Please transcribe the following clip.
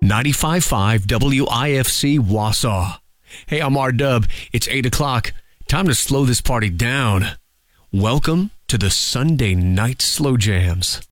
95.5 WIFC Wausau. Hey, I'm R-Dub. It's 8 o'clock. Time to slow this party down. Welcome to the Sunday Night Slow Jams.